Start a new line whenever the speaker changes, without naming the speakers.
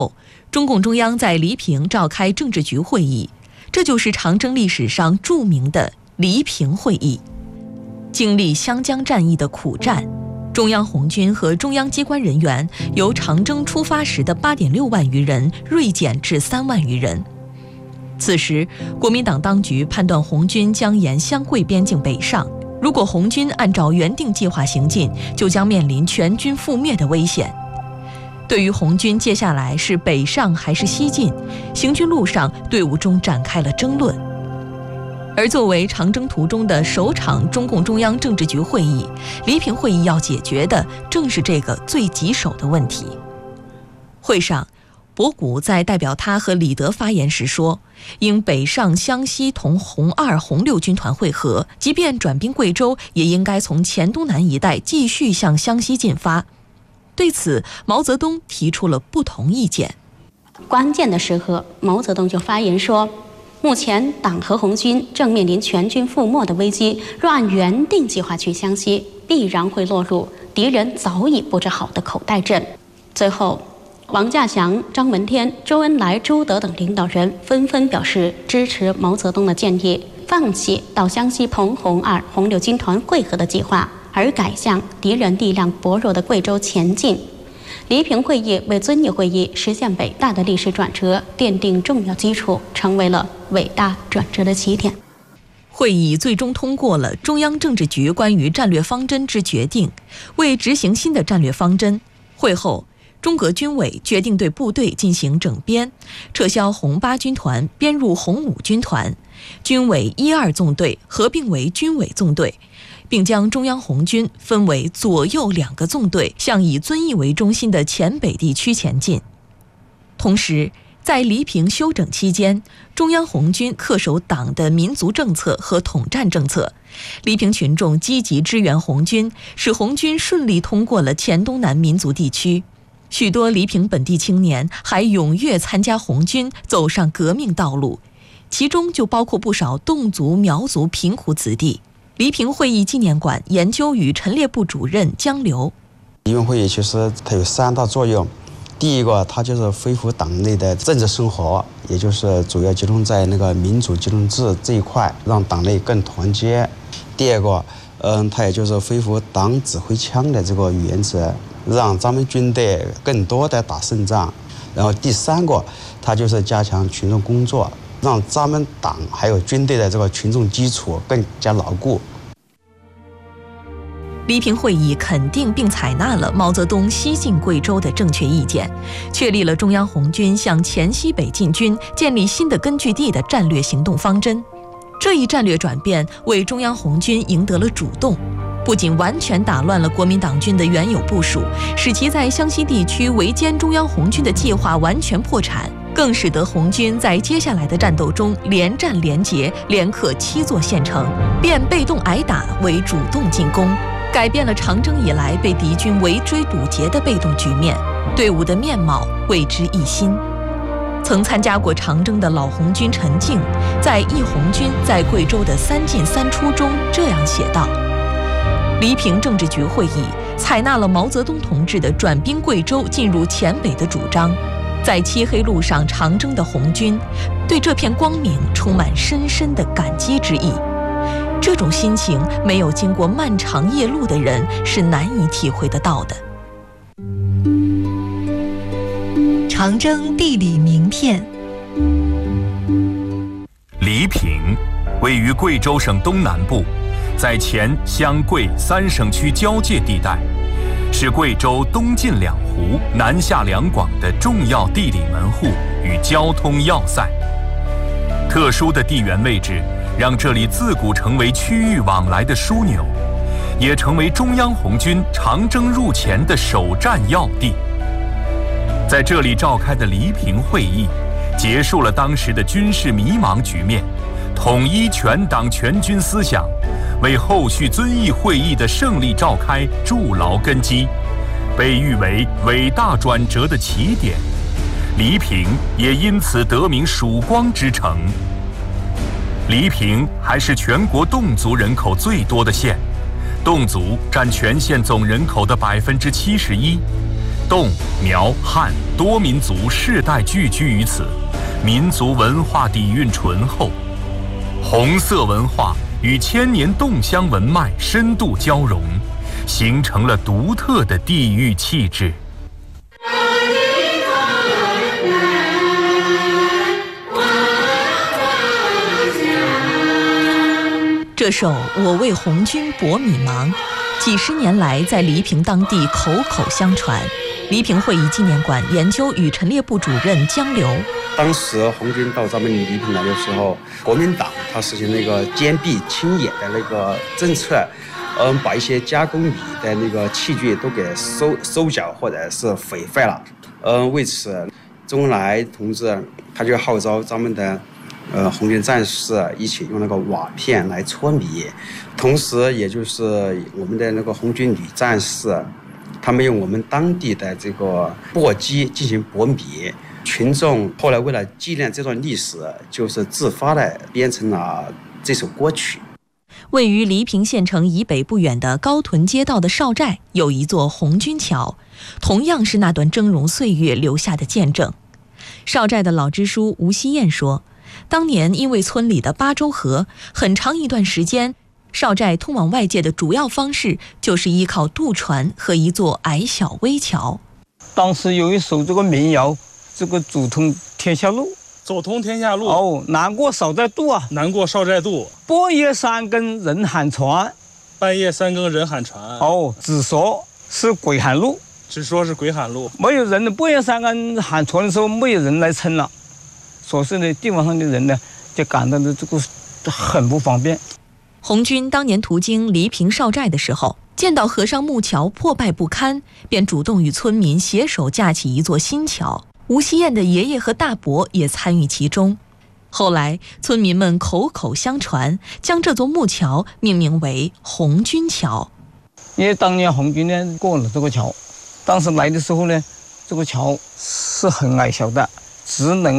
中共中央在黎平召开政治局会议，这就是长征历史上著名的黎平会议。经历湘江战役的苦战，中央红军和中央机关人员由长征出发时的8.6万余人锐减至3万余人。此时，国民党当局判断红军将沿湘桂边境北上，如果红军按照原定计划行进，就将面临全军覆灭的危险。对于红军接下来是北上还是西进，行军路上队伍中展开了争论。而作为长征途中的首场中共中央政治局会议，黎平会议要解决的正是这个最棘手的问题。会上，博古在代表他和李德发言时说，应北上湘西同红2、红6军团会合，即便转兵贵州，也应该从黔东南一带继续向湘西进发。对此，毛泽东提出了不同意见。
关键的时刻，毛泽东就发言说，目前党和红军正面临全军覆没的危机，若按原定计划去湘西，必然会落入敌人早已布置好的口袋阵。最后，王稼祥、张闻天、周恩来、朱德等领导人纷纷表示支持毛泽东的建议，放弃到湘西同红2、红6军团会合的计划，而改向敌人力量薄弱的贵州前进。黎平会议为遵义会议实现伟大的历史转折奠定重要基础，成为了伟大转折的起点。
会议最终通过了中央政治局关于战略方针之决定，为执行新的战略方针，会后中革军委决定对部队进行整编，撤销红8军团，编入红5军团，军委1、2纵队合并为军委纵队，并将中央红军分为左右2个纵队，向以遵义为中心的黔北地区前进。同时，在黎平休整期间，中央红军恪守党的民族政策和统战政策，黎平群众积极支援红军，使红军顺利通过了黔东南民族地区。许多黎平本地青年还踊跃参加红军，走上革命道路，其中就包括不少侗族、苗族贫苦子弟。黎平会议纪念馆研究与陈列部主任江流，
黎平会议其实它有3大作用。第一个，它就是恢复党内的政治生活，也就是主要集中在那个民主集中制这一块，让党内更团结。第二个，它也就是恢复党指挥枪的这个原则，让咱们军队更多的打胜仗。然后第3个，它就是加强群众工作，让咱们党还有军队的这个群众基础更加牢固。
黎平会议肯定并采纳了毛泽东西进贵州的正确意见，确立了中央红军向黔西北进军、建立新的根据地的战略行动方针。这一战略转变为中央红军赢得了主动，不仅完全打乱了国民党军的原有部署，使其在湘西地区围歼中央红军的计划完全破产，更使得红军在接下来的战斗中连战连捷，连克7座县城，变被动挨打为主动进攻，改变了长征以来被敌军围追堵截的被动局面，队伍的面貌为之一新。曾参加过长征的老红军陈静，在《忆红军在贵州的3进3出》中这样写道：黎平政治局会议采纳了毛泽东同志的转兵贵州进入黔北的主张，在漆黑路上长征的红军对这片光明充满深深的感激之意。这种心情，没有经过漫长夜路的人是难以体会得到的。
长征地理名片。
黎平位于贵州省东南部，在黔湘贵3省区交界地带，是贵州东进2湖、南下2广的重要地理门户与交通要塞。特殊的地缘位置让这里自古成为区域往来的枢纽，也成为中央红军长征入黔的首战要地。在这里召开的黎平会议，结束了当时的军事迷茫局面，统一全党全军思想，为后续遵义会议的胜利召开筑牢根基，被誉为伟大转折的起点。黎平也因此得名曙光之城。黎平还是全国侗族人口最多的县，侗族占全县总人口的71%。 侗、苗、汉多民族世代聚居于此，民族文化底蕴醇厚。红色文化与千年侗乡文脉深度交融，形成了独特的地域气质。
这首《我为红军搏米芒》，几十年来在黎平当地口口相传。黎平会议纪念馆研究与陈列部主任江流，
当时红军到咱们黎平来的时候，国民党他实行那个坚壁清野的那个政策，把一些加工米的那个器具都给收缴或者是毁坏了。为此，周恩来同志他就号召咱们的红军战士一起用那个瓦片来搓米，同时也就是我们的那个红军女战士，他们用我们当地的这个簸箕进行搏米。群众后来为了纪念这段历史，就是自发的编成了这首歌曲。
位于黎平县城以北不远的高屯街道的邵寨有一座红军桥，同样是那段峥嵘岁月留下的见证。邵寨的老支书吴锡彦说，当年因为村里的八州河，很长一段时间邵寨通往外界的主要方式就是依靠渡船和一座矮小危桥。
当时有一首这个民谣，这个走通天下路，
走通天下路。
难过少在渡啊，
难过少在渡。
半夜三更人喊船，
半夜三更人喊船。
只说是鬼喊路，
只说是鬼喊路。
没有人的，半夜三更喊船的时候，没有人来撑了，所以呢，地方上的人呢，就感到这个很不方便。
红军当年途经黎平邵寨的时候，见到河上木桥破败不堪，便主动与村民携手架起一座新桥。吴锡彦的爷爷和大伯也参与其中。后来，村民们口口相传，将这座木桥命名为红军桥。
因为当年红军呢过了这个桥，当时来的时候呢，这个桥是很矮小的，只能